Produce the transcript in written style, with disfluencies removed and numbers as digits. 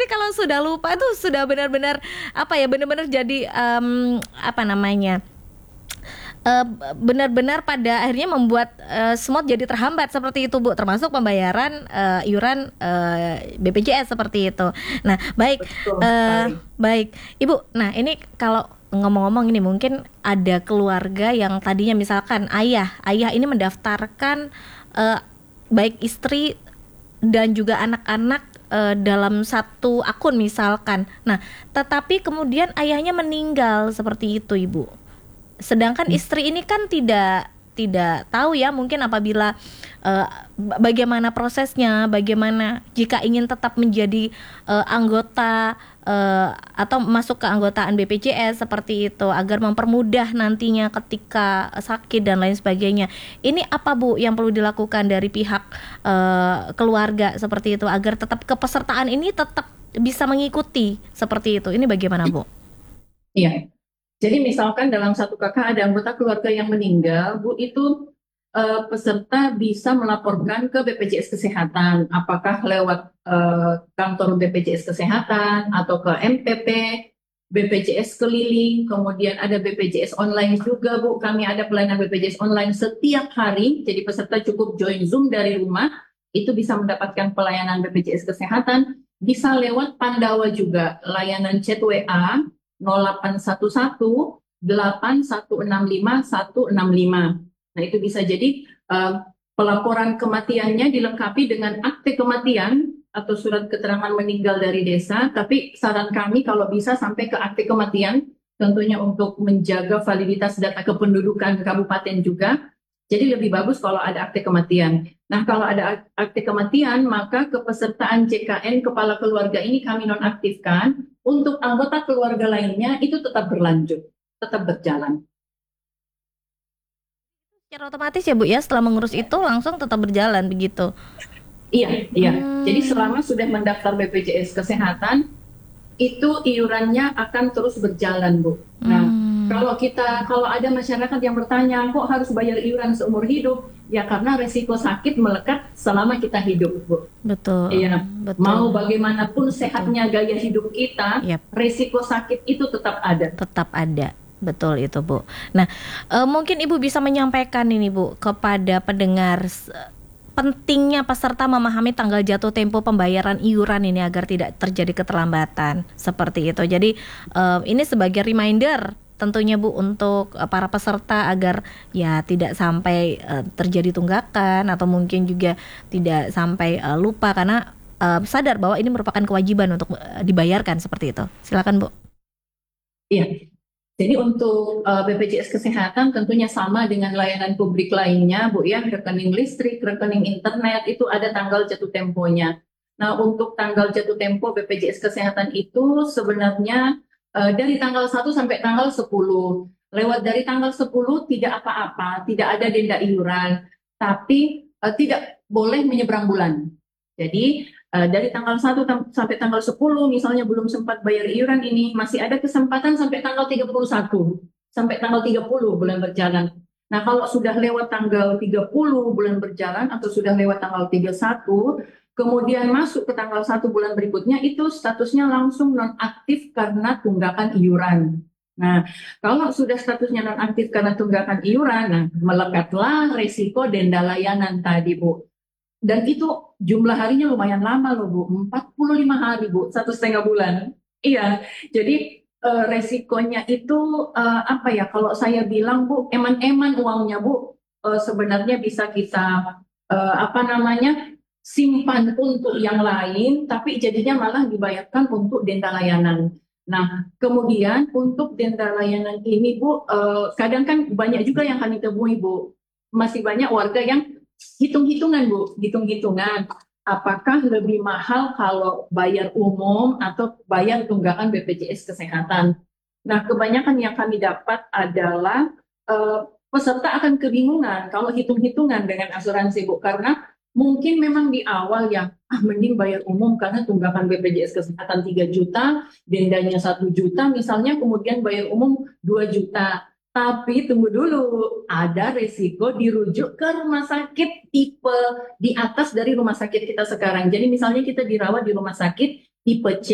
kalau sudah lupa itu sudah benar-benar apa ya, benar-benar jadi apa namanya, benar-benar pada akhirnya membuat semua jadi terhambat seperti itu Bu, termasuk pembayaran iuran BPJS seperti itu. Nah baik, Betul sekali. baik Ibu. Nah ini kalau ngomong-ngomong ini mungkin ada keluarga yang tadinya misalkan ayah ini mendaftarkan eh, baik istri dan juga anak-anak dalam satu akun misalkan. Nah, tetapi kemudian ayahnya meninggal seperti itu, Ibu. Sedangkan istri ini kan tidak tidak tahu ya, mungkin apabila eh, bagaimana prosesnya, bagaimana jika ingin tetap menjadi anggota atau masuk ke anggotaan BPJS seperti itu agar mempermudah nantinya ketika sakit dan lain sebagainya. Ini apa Bu yang perlu dilakukan dari pihak keluarga seperti itu agar tetap kepesertaan ini tetap bisa mengikuti seperti itu. Ini bagaimana Bu? Iya. Jadi misalkan dalam satu kakak ada anggota keluarga yang meninggal, Bu, itu peserta bisa melaporkan ke BPJS Kesehatan, apakah lewat kantor BPJS Kesehatan atau ke MPP, BPJS keliling, kemudian ada BPJS online juga, Bu. Kami ada pelayanan BPJS online setiap hari, jadi peserta cukup join Zoom dari rumah, itu bisa mendapatkan pelayanan BPJS Kesehatan, bisa lewat Pandawa juga, layanan chat WA 0811 8165 165. Nah, itu bisa jadi pelaporan kematiannya dilengkapi dengan akte kematian atau surat keterangan meninggal dari desa, tapi saran kami kalau bisa sampai ke akte kematian, tentunya untuk menjaga validitas data kependudukan kabupaten juga. Jadi lebih bagus kalau ada akte kematian. Nah, kalau ada akte kematian, maka kepesertaan JKN kepala keluarga ini kami nonaktifkan. Untuk anggota keluarga lainnya itu tetap berlanjut, tetap berjalan. Secara otomatis ya Bu ya, setelah mengurus itu langsung tetap berjalan begitu. Iya, iya. Jadi Hmm. selama sudah mendaftar BPJS Kesehatan, itu iurannya akan terus berjalan, Bu. Nah, Hmm. kalau ada masyarakat yang bertanya, kok harus bayar iuran seumur hidup? Ya karena resiko sakit melekat selama kita hidup, Bu. Betul, Iya, betul, mau bagaimanapun betul. sehatnya gaya hidup kita, Yap, resiko sakit itu tetap ada. tetap ada. Betul itu, Bu. Nah, mungkin Ibu bisa menyampaikan ini, Bu, kepada pendengar pentingnya peserta memahami tanggal jatuh tempo pembayaran iuran ini agar tidak terjadi keterlambatan seperti itu. Jadi, ini sebagai reminder tentunya Bu untuk para peserta agar ya tidak sampai terjadi tunggakan atau mungkin juga tidak sampai lupa karena sadar bahwa ini merupakan kewajiban untuk dibayarkan seperti itu. Silakan Bu. Iya, jadi untuk BPJS Kesehatan tentunya sama dengan layanan publik lainnya, Bu ya, rekening listrik, rekening internet itu ada tanggal jatuh temponya. Nah, untuk tanggal jatuh tempo BPJS Kesehatan itu sebenarnya dari tanggal 1 sampai tanggal 10. Lewat dari tanggal 10 tidak apa-apa, tidak ada denda iuran, tapi tidak boleh menyeberang bulan. Jadi dari tanggal 1 sampai tanggal 10 misalnya belum sempat bayar iuran ini, masih ada kesempatan sampai tanggal 31, sampai tanggal 30 bulan berjalan. Nah, kalau sudah lewat tanggal 30 bulan berjalan atau sudah lewat tanggal 31, kemudian masuk ke tanggal 1 bulan berikutnya, itu statusnya langsung nonaktif karena tunggakan iuran. Nah, kalau sudah statusnya nonaktif karena tunggakan iuran, nah melekatlah resiko denda layanan tadi, Bu. Dan itu jumlah harinya lumayan lama loh Bu, 45 hari Bu, 1,5 bulan. Iya, jadi resikonya itu apa ya, kalau saya bilang Bu, eman-eman uangnya Bu, sebenarnya bisa kita apa namanya, simpan untuk yang lain, tapi jadinya malah dibayarkan untuk denda layanan. Nah, kemudian untuk denda layanan ini Bu, kadang kan banyak juga yang kami temui Bu, masih banyak warga yang hitung-hitungan Bu, hitung-hitungan. Apakah lebih mahal kalau bayar umum atau bayar tunggakan BPJS Kesehatan? Nah, kebanyakan yang kami dapat adalah peserta akan kebingungan kalau hitung-hitungan dengan asuransi Bu, karena mungkin memang di awal ya, mending bayar umum karena tunggakan BPJS Kesehatan 3 juta, dendanya 1 juta misalnya, kemudian bayar umum 2 juta. Tapi tunggu dulu, ada resiko dirujuk ke rumah sakit tipe di atas dari rumah sakit kita sekarang. Jadi misalnya kita dirawat di rumah sakit tipe C